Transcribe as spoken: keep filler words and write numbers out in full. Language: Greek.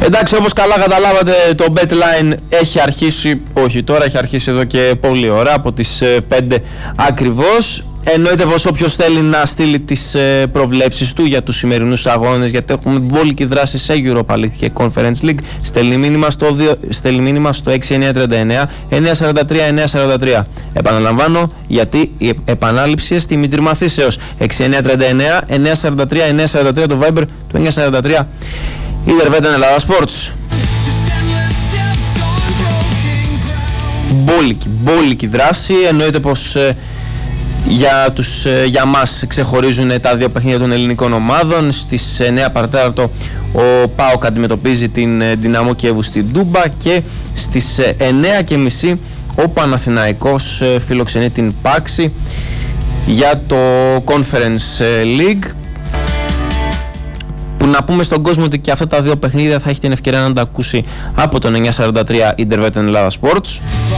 Εντάξει, όπως καλά καταλάβατε, το BetLine έχει αρχίσει, όχι τώρα, έχει αρχίσει εδώ και πολλή ώρα, από τις πέντε ακριβώς. Εννοείται πως όποιος θέλει να στείλει τις προβλέψεις του για τους σημερινούς αγώνες, γιατί έχουμε μπόλικη δράση σε Europa League και Conference League, στέλνει μήνυμα στο, δύο, στέλνει μήνυμα στο έξι εννιά τρία εννιά εννιά τέσσερα τρία εννιά τέσσερα τρία. Επαναλαμβάνω, γιατί η επανάληψη στη μητρή μαθήσεως. έξι εννιά τρία εννιά εννιά τέσσερα τρία εννιά τέσσερα τρία, το Viber του εννιά τέσσερα τρία. Ιντερβέτεν Ελλάδα Sports. Μπόλικη, μπόλικη δράση. Εννοείται πως ε, για, τους, ε, για μας ξεχωρίζουν τα δύο παιχνίδια των ελληνικών ομάδων. Στις εννιά παρατέταρτο ο ΠΑΟΚ αντιμετωπίζει την Δυναμό Κιέβου στην Τούμπα και στις εννιά και μισή ο Παναθηναϊκός ε, φιλοξενεί την Πάξη για το Conference League. Που να πούμε στον κόσμο ότι και αυτά τα δύο παιχνίδια θα έχει την ευκαιρία να τα ακούσει από τον εννιά σαράντα τρία Ιντερβέτεν Ελλάδα Sports.